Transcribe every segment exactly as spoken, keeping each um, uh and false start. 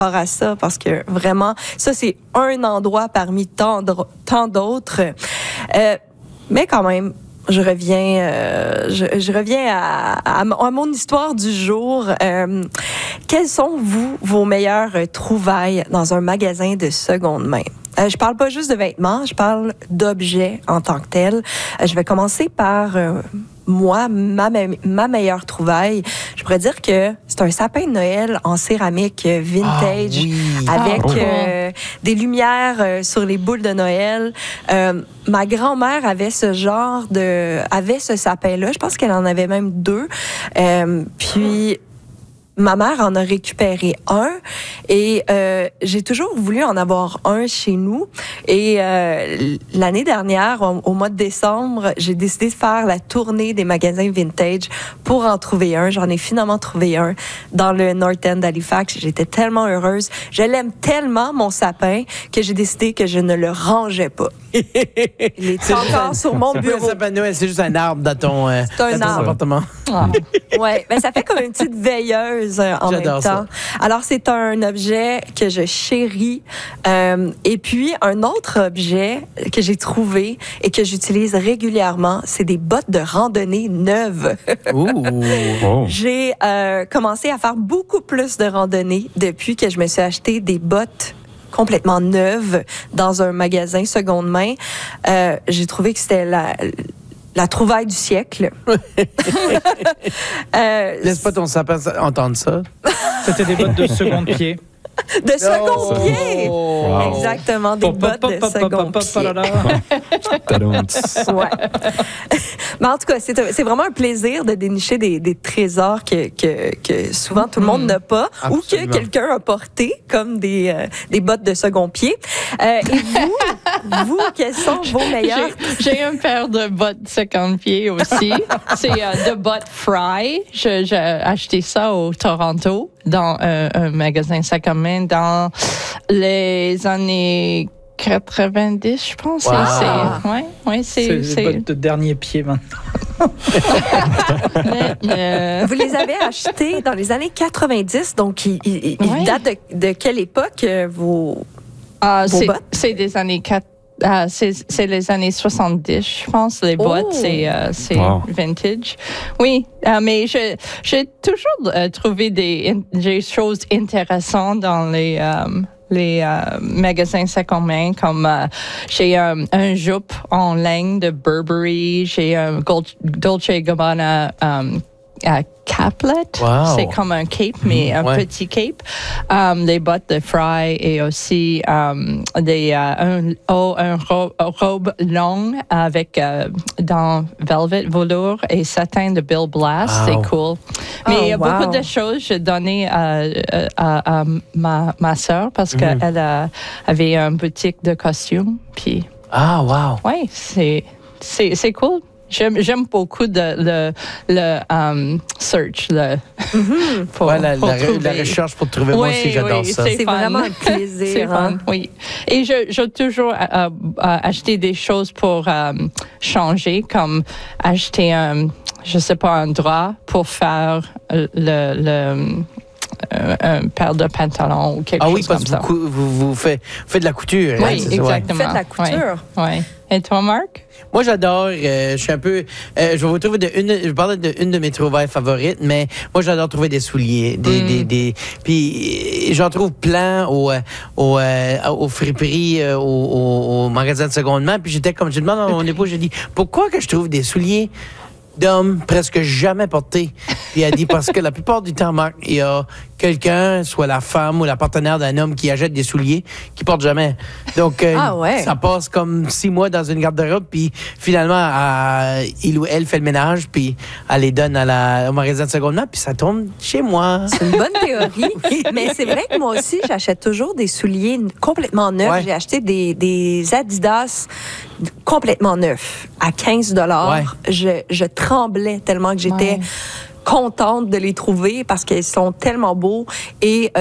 à ça parce que vraiment, ça, c'est un endroit parmi tant, tant d'autres. Euh, mais quand même, je reviens, euh, je, je reviens à, à, à mon histoire du jour. Euh, quelles sont, vous, vos meilleures trouvailles dans un magasin de seconde main? Euh, je parle pas juste de vêtements, je parle d'objets en tant que tels. Euh, je vais commencer par euh, moi, ma, ma meilleure trouvaille. Je pourrais dire que c'est un sapin de Noël en céramique vintage ah, oui. avec ah, euh, des lumières euh, sur les boules de Noël. Euh, ma grand-mère avait ce genre de, avait ce sapin-là. Je pense qu'elle en avait même deux. Euh, puis ma mère en a récupéré un et euh, j'ai toujours voulu en avoir un chez nous. Et euh, l'année dernière, au, au mois de décembre, j'ai décidé de faire la tournée des magasins vintage pour en trouver un. J'en ai finalement trouvé un dans le North End d'Halifax. J'étais tellement heureuse. Je l'aime tellement, mon sapin, que j'ai décidé que je ne le rangeais pas. Il est encore un, sur mon bureau. Un sapin de Noël, c'est juste un arbre dans ton, euh, c'est un dans ton arbre. appartement. Ah. Ouais, ben ça fait comme une petite veilleuse euh, en J'adore même temps. ça. Alors c'est un objet que je chéris. Euh, et puis un autre objet que j'ai trouvé et que j'utilise régulièrement, c'est des bottes de randonnée neuves. Ouh. Oh. J'ai euh, commencé à faire beaucoup plus de randonnée depuis que je me suis acheté des bottes complètement neuves dans un magasin seconde main. Euh, j'ai trouvé que c'était la, la trouvaille du siècle. euh, Laisse pas ton sapin entendre ça. C'était des bottes de second pied. De second Oh. pied! Wow. Exactement, des bottes de second pied. Ouais. Mais en tout cas, c'est, c'est vraiment un plaisir de dénicher des, des trésors que, que, que souvent tout le monde n'a pas Absolument. ou que quelqu'un a porté, comme des, euh, des bottes de second pied. Euh, et vous, vous, quels sont vos meilleurs? J'ai, j'ai un paire de bottes cinquante pieds aussi. C'est euh, de bottes Fry. Je, j'ai acheté ça au Toronto dans euh, un magasin sac à main dans les années quatre-vingt-dix, je pense. Wow. C'est, ouais, ouais, c'est, C'est c'est... des bottes de dernier pied maintenant. Mais, euh, Vous les avez achetés dans les années quatre-vingt-dix, donc ils, ils, ils Oui. datent de, de quelle époque, euh, vos, ah, vos c'est, bottes? c'est des années quatre. Ah, c'est, c'est les années soixante-dix, je pense. Les boîtes, Oh. c'est, euh, c'est Wow. vintage. Oui, euh, mais je, j'ai toujours euh, trouvé des, des choses intéressantes dans les, euh, les euh, magasins seconde main, comme euh, j'ai euh, un jupe en laine de Burberry, j'ai un Gold, Dolce and Gabbana um, uh, caplet. Wow. C'est comme un cape, mais un ouais. petit cape. Um, des bottes de Fry et aussi um, des, uh, un, oh, un ro- robe longue avec euh, dans velvet, velours et satin de Bill Blass. Wow. C'est cool. Mais il y a Oh, wow. beaucoup de choses que j'ai données à, à, à ma, ma soeur parce Mhm. qu'elle a, avait une boutique de costumes. Puis, Ah, wow. ouais, c'est, c'est, c'est cool. J'aime, j'aime beaucoup de, le, le um, search, le, pour, Ouais, la, pour la, trouver. la recherche pour trouver, moi Oui, aussi, j'adore oui, ça. c'est C'est fun. vraiment un plaisir. C'est fun, hein? oui. Et je, j'ai toujours euh, euh, acheté des choses pour euh, changer, comme acheter un, je sais pas, un drap pour faire le, le euh, un paire de pantalons ou quelque Ah chose oui, parce comme que ça. vous, vous, vous, faites, vous faites de la couture. hein, Oui, c'est ça, ouais. exactement. Faites la couture. Oui, oui. Et toi, Marc? Moi, j'adore. Euh, je suis un peu. Euh, je vais vous trouver de une. Je parlais de une de mes trouvailles favorites, mais moi, j'adore trouver des souliers, des, Mm. des, des. Puis euh, j'en trouve plein au, euh, au, euh, aux friperies, euh, au, au, au magasin de seconde main. Puis j'étais comme je demande à mon époux, je dis pourquoi que je trouve des souliers d'hommes presque jamais portés. Puis elle dit parce que la plupart du temps, Marc, il y a quelqu'un, soit la femme ou la partenaire d'un homme qui achète des souliers qui porte jamais. Donc euh, Ah ouais. ça passe comme six mois dans une garde-robe, puis finalement euh, il ou elle fait le ménage, puis elle les donne à la, au magasin de seconde main, puis ça tombe chez moi. C'est une bonne théorie. Mais c'est vrai que moi aussi, j'achète toujours des souliers complètement neufs. Ouais. J'ai acheté des, des Adidas complètement neufs à quinze dollars. Ouais. Je, je tremblais tellement que j'étais Ouais. contente de les trouver parce qu'ils sont tellement beaux et euh,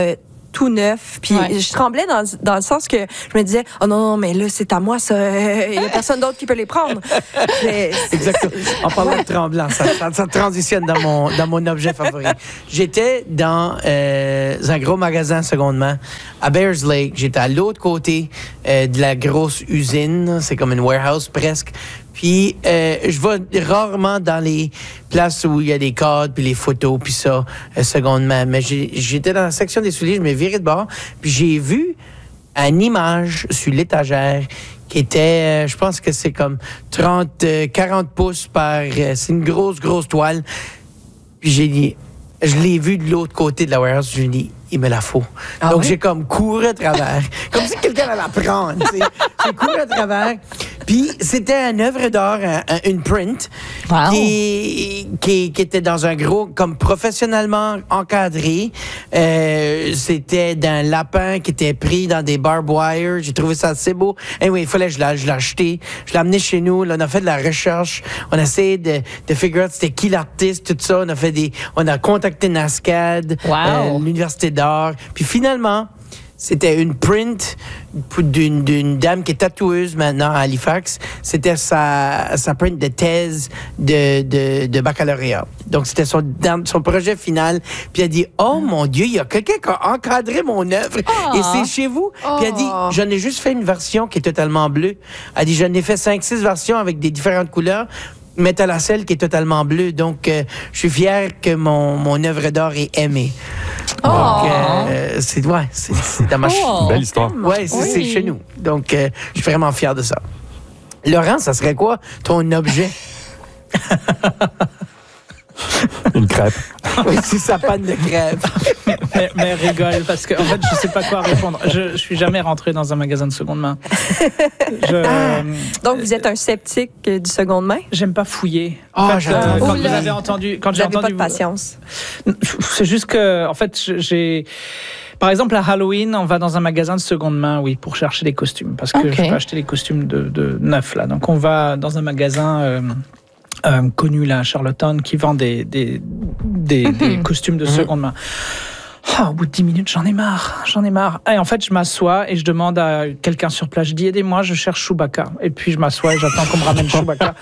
tout neuf. Puis Ouais. je tremblais dans, dans le sens que je me disais, oh non, non, mais là, c'est à moi, ça. Il n'y a personne d'autre qui peut les prendre. Mais, Exactement. En parlant de tremblant, ça, ça, ça transitionne dans mon, dans mon objet favori. J'étais dans euh, un gros magasin seconde main à Bears Lake. J'étais à l'autre côté euh, de la grosse usine. C'est comme une warehouse presque. Puis, euh, je vais rarement dans les places où il y a des cadres, puis les photos, puis ça, euh, seconde main. Mais j'ai- j'étais dans la section des souliers, je me virais de bord, puis j'ai vu une image sur l'étagère qui était, euh, je pense que c'est comme trente, euh, quarante pouces par... euh, c'est une grosse, grosse toile. Puis j'ai dit... Je l'ai vu de l'autre côté de la warehouse, je lui ai dit, il me la faut. Ah Donc, ouais? j'ai comme couru à travers, comme si quelqu'un allait la prendre, tu sais. J'ai couru à travers, puis c'était une œuvre d'art, un- un- une print, Wow. qui, qui, qui était dans un gros, comme professionnellement encadré. Euh, c'était d'un lapin qui était pris dans des barbed wire. J'ai trouvé ça assez beau. Et oui, il fallait que je l'ai je l'ai acheté. Je l'ai amené chez nous. Là, on a fait de la recherche. On a essayé de, de figure out c'était qui l'artiste, tout ça. On a fait des, on a contacté NASCAD, Wow. euh, l'Université d'art. Puis finalement, c'était une print d'une, d'une dame qui est tatoueuse maintenant à Halifax. C'était sa, sa print de thèse de, de, de baccalauréat. Donc, c'était son, dans son projet final. Puis elle a dit, oh mon Dieu, il y a quelqu'un qui a encadré mon œuvre. Oh. Et c'est chez vous. Puis elle a dit, Oh. j'en ai juste fait une version qui est totalement bleue. Elle a dit, j'en ai fait cinq, six versions avec des différentes couleurs. Mais t'as la selle qui est totalement bleue. Donc, euh, je suis fier que mon, mon œuvre d'art est aimée. Donc, euh, c'est, ouais, c'est, c'est dans ma ch- Oh. Belle histoire. Ouais, c'est, Oui. c'est chez nous. Donc, euh, je suis vraiment fier de ça. Laurent, ça serait quoi ton objet? Une crêpe. Oui, c'est sa panne de crêpes. mais, mais rigole, parce que en fait, je sais pas quoi répondre. Je, je suis jamais rentré dans un magasin de seconde main. Je, euh, donc, vous êtes un sceptique euh, du seconde main? J'aime pas fouiller. Oh, En fait, j'adore. euh, quand Oula. vous avez entendu, quand Vous j'ai n'avez pas entendu, de patience. c'est juste que, en fait, j'ai. Par exemple, à Halloween, on va dans un magasin de seconde main, oui, pour chercher des costumes, parce que Ok. je peux acheter les costumes de, de neuf là. Donc, on va dans un magasin euh, euh, connu là, à Charlottetown, qui vend des des des, des costumes de seconde main. Ah, au bout de dix minutes, j'en ai marre, j'en ai marre. Et en fait, je m'assois et je demande à quelqu'un sur place, je dis aidez-moi, je cherche Chewbacca. Et puis je m'assois et j'attends qu'on me ramène Chewbacca.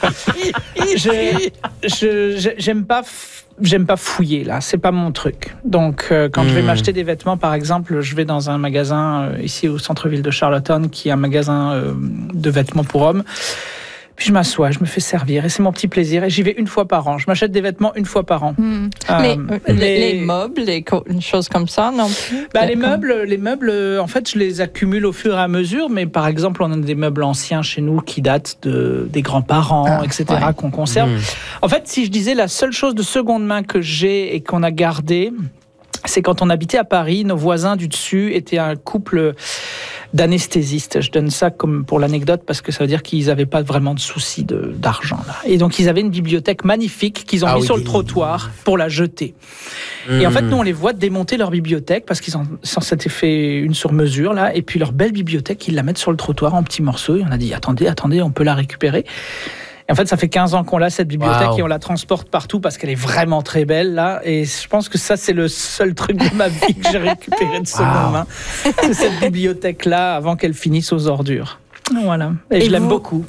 Je- je- je- J'aime pas, f- j'aime pas fouiller là, c'est pas mon truc. Donc euh, quand je vais Mm. m'acheter des vêtements, par exemple, je vais dans un magasin euh, ici au centre-ville de Charlottetown, qui est un magasin euh, de vêtements pour hommes. Puis je m'assois, je me fais servir et c'est mon petit plaisir. Et j'y vais une fois par an. Je m'achète des vêtements une fois par an. Hmm. Euh, Mais les, les- les meubles, les co- choses comme ça, non plus? Bah, les Comme- meubles, les meubles, euh, en fait, je les accumule au fur et à mesure. Mais par exemple, on a des meubles anciens chez nous qui datent de, des grands-parents, Ah, et cetera, ouais. qu'on conserve. Mm. En fait, si je disais la seule chose de seconde main que j'ai et qu'on a gardé, c'est quand on habitait à Paris, nos voisins du dessus étaient un couple d'anesthésistes. Je donne ça comme pour l'anecdote parce que ça veut dire qu'ils n'avaient pas vraiment de soucis de- d'argent. Là. Et donc, ils avaient une bibliothèque magnifique qu'ils ont Ah mis oui, sur le des- trottoir pour la jeter. Et en fait, nous, on les voit démonter leur bibliothèque parce qu'ils en s'en s'étaient fait une sur mesure, là. Et puis, leur belle bibliothèque, ils la mettent sur le trottoir en petits morceaux. Et on a dit, attendez, attendez, on peut la récupérer. Et en fait, ça fait quinze ans qu'on l'a, cette bibliothèque, Wow. et on la transporte partout parce qu'elle est vraiment très belle, là. Et je pense que ça, c'est le seul truc de ma vie que j'ai récupéré de seconde Wow. main. C'est cette bibliothèque-là avant qu'elle finisse aux ordures. Voilà. Et, Et je l'aime vous? beaucoup.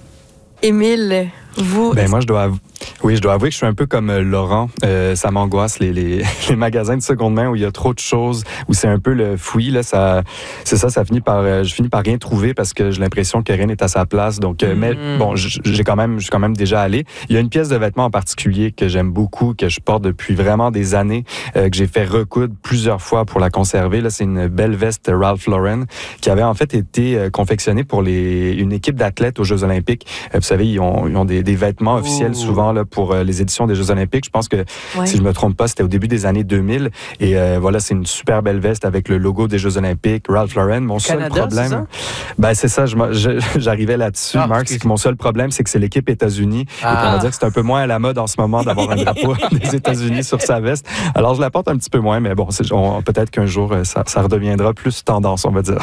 Émile, vous... Ben moi, je dois, avou- oui, je dois avouer que je suis un peu comme euh, Laurent. Euh, ça m'angoisse les, les, les magasins de seconde main où il y a trop de choses, où c'est un peu le fouillis là. Ça, c'est ça, ça finit par, euh, je finis par rien trouver parce que j'ai l'impression que rien n'est à sa place. Donc, euh, mais Mm. bon, j- j'ai quand même, je suis quand même déjà allé. Il y a une pièce de vêtements en particulier que j'aime beaucoup, que je porte depuis vraiment des années, euh, que j'ai fait recoudre plusieurs fois pour la conserver. Là, c'est une belle veste Ralph Lauren qui avait en fait été euh, confectionnée pour les, une équipe d'athlètes aux Jeux Olympiques. Euh, vous savez, ils ont, ils ont des, des vêtements officiels Oh. souvent là pour euh, les éditions des Jeux Olympiques. Je pense que Ouais. si je me trompe pas, c'était au début des années deux mille. Et euh, voilà, c'est une super belle veste avec le logo des Jeux Olympiques, Ralph Lauren. Mon seul Canada, problème, c'est ça? ben c'est ça. je m'en- je- J'arrivais là-dessus, Ah, Marc. excuse. C'est que mon seul problème, c'est que c'est l'équipe États-Unis. Et puis on Ah. va dire que c'est un peu moins à la mode en ce moment d'avoir un drapeau des États-Unis sur sa veste. Alors je la porte un petit peu moins, mais bon, c'est- on- peut-être qu'un jour euh, ça, ça redeviendra plus tendance, on va dire.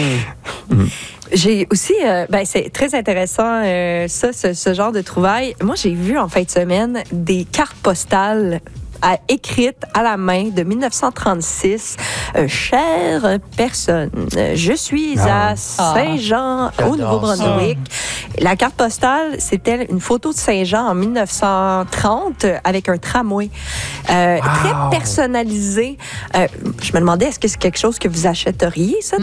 Mm. J'ai aussi, euh, ben c'est très intéressant euh, ça, ce, ce genre de trouvailles. Moi, j'ai vu en fin de semaine des cartes postales à- écrite à la main de mille neuf cent trente-six. Euh, chère personne, je suis Ah. à Saint-Jean, au J'adore Nouveau-Brunswick. La carte postale, c'était une photo de Saint-Jean en mille neuf cent trente avec un tramway. Euh, Très personnalisé. Euh, je me demandais, est-ce que c'est quelque chose que vous achèteriez, ça,